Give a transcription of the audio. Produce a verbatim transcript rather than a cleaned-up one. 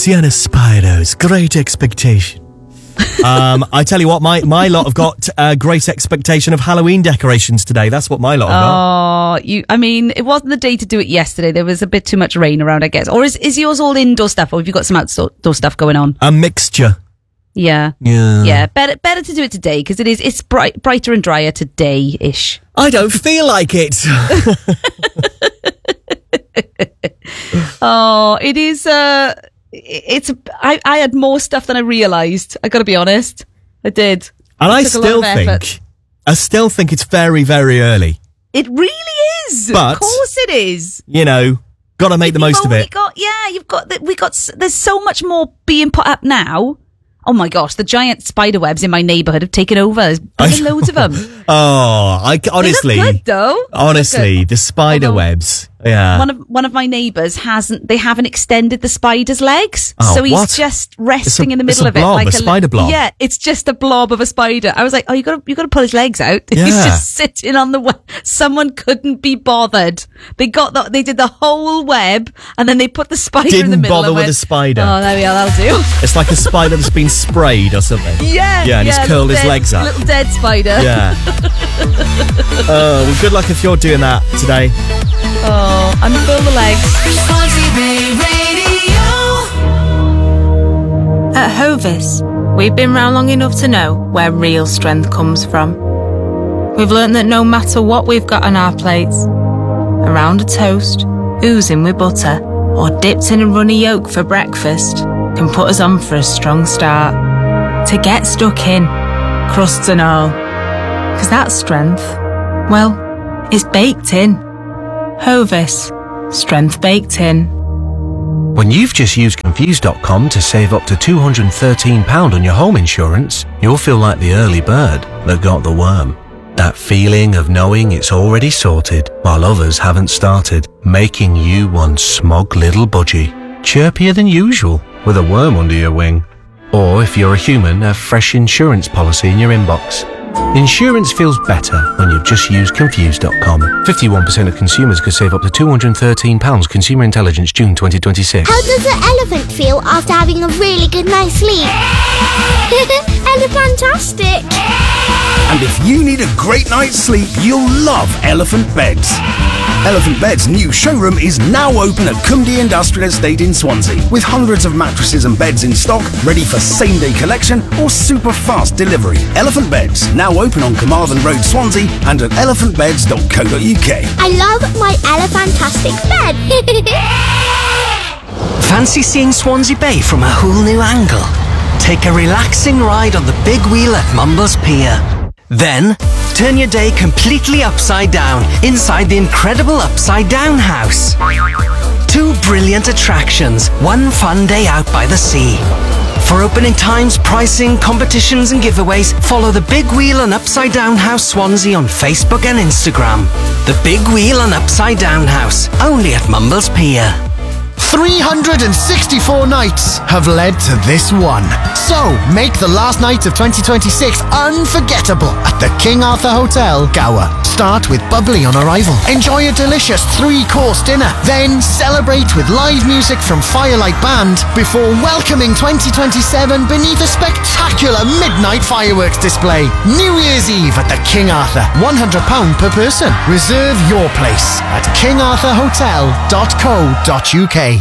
Sienna Spiro's Great Expectation. um, I tell you what, my, my lot have got a great expectation of Halloween decorations today. That's what my lot have got. Oh, you, I mean, it wasn't the day to do it yesterday. There was a bit too much rain around, I guess. Or is, is yours all indoor stuff, or have you got some outdoor stuff going on? A mixture. Yeah. Yeah. Yeah. Better, better to do it today, because it is, it's bright, brighter and drier today-ish. I don't feel like it. Oh, it is, uh, it's, I, I had more stuff than I realised. I gotta be honest. I did. And It I took a lot still of effort. think, I still think it's very, very early. It really is. But- of course it is. You know, gotta make the You've most of only it. Got, yeah, you've got, the, we got, s- there's so much more being put up now. Oh my gosh, the giant spider webs in my neighbourhood have taken over. There's I- loads of them. Oh, I, honestly, They look good though. They look honestly, good. the spider Although- webs. Yeah. One of one of my neighbours hasn't. They haven't extended the spider's legs, Oh, so he's what? just resting It's a- in the it's middle a of it, blob, like a spider blob. Yeah, it's just a blob of a spider. I was like, oh, you got to you got to pull his legs out. Yeah. He's just sitting on the web. Someone couldn't be bothered. They got the, They did the whole web, and then they put the spider in the Didn't middle. bother and with went, the spider. Oh, there we are. That'll do. It's like a spider that's been sprayed or something. Yeah, Yeah, and he's curled his little legs dead, up. Little dead spider. Yeah. Oh, well, good luck if you're doing that today. Oh, unfurl the legs. Swansea Bay Radio. At Hovis, we've been round long enough to know where real strength comes from. We've learnt that no matter what we've got on our plates, around a toast, oozing with butter, or dipped in a runny yolk for breakfast, can put us on for a strong start. To get stuck in, crusts and all. 'Cause that strength, well, it's baked in. Hovis, strength baked in. When you've just used Confused dot com to save up to two hundred thirteen pounds on your home insurance, you'll feel like the early bird that got the worm. That feeling of knowing it's already sorted while others haven't started, making you one smug little budgie, chirpier than usual with a worm under your wing. Or if you're a human, a fresh insurance policy in your inbox. Insurance feels better when you've just used Confused dot com. fifty-one percent of consumers could save up to two hundred thirteen pounds. Consumer Intelligence, June twenty twenty-six. How does an elephant feel after having a really good night's sleep? Elephantastic! And if you need a great night's sleep, you'll love Elephant Beds. Elephant Beds' new showroom is now open at Cumdy Industrial Estate in Swansea, with hundreds of mattresses and beds in stock, ready for same-day collection or super fast delivery. Elephant Beds, now open on Carmarthen Road, Swansea, and at elephant beds dot co dot uk. I love my Elephantastic bed! Fancy seeing Swansea Bay from a whole new angle? Take a relaxing ride on the big wheel at Mumbles Pier. Then, turn your day completely upside down inside the incredible Upside Down House. Two brilliant attractions, one fun day out by the sea. For opening times, pricing, competitions and giveaways, follow the Big Wheel and Upside Down House Swansea on Facebook and Instagram. The Big Wheel and Upside Down House, only at Mumbles Pier. three hundred sixty-four nights have led to this one. So, make the last night of twenty twenty-six unforgettable at the King Arthur Hotel, Gower. Start with bubbly on arrival. Enjoy a delicious three-course dinner. Then celebrate with live music from Firelight Band before welcoming twenty twenty-seven beneath a spectacular midnight fireworks display. New Year's Eve at the King Arthur. one hundred pounds per person. Reserve your place at king arthur hotel dot co dot uk.